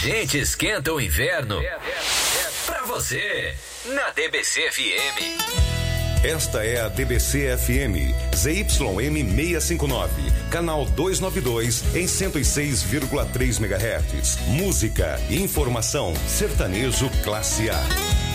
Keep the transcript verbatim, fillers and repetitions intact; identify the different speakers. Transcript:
Speaker 1: gente esquenta o inverno pra você, na D B C F M.
Speaker 2: Esta é a D B C F M, Z Y M seiscentos e cinquenta e nove, canal duzentos e noventa e dois, em cento e seis vírgula três megahertz. Música, informação, sertanejo classe A.